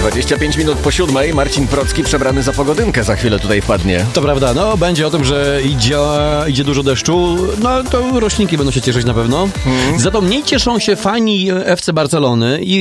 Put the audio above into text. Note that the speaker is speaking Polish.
25 minut po 7. Marcin Procki przebrany za pogodynkę za chwilę tutaj wpadnie. To prawda, no będzie o tym, że idzie dużo deszczu, no to roślinki będą się cieszyć na pewno. Za to mniej cieszą się fani FC Barcelony i